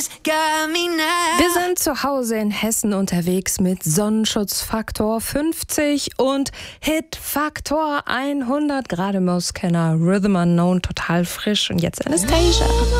Wir sind zu Hause in Hessen unterwegs mit Sonnenschutzfaktor 50 und Hitfaktor 100. Gerade Mouse Kenner, Rhythm Unknown, total frisch. Und jetzt Anastasia.